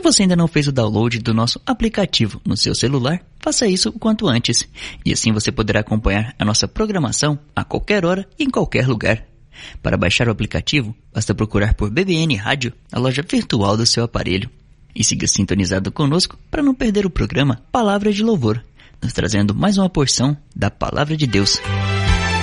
você ainda não fez o download do nosso aplicativo no seu celular, faça isso o quanto antes. E assim você poderá acompanhar a nossa programação a qualquer hora e em qualquer lugar. Para baixar o aplicativo, basta procurar por BBN Rádio na loja virtual do seu aparelho. E siga sintonizado conosco para não perder o programa Palavra de Louvor, nos trazendo mais uma porção da Palavra de Deus.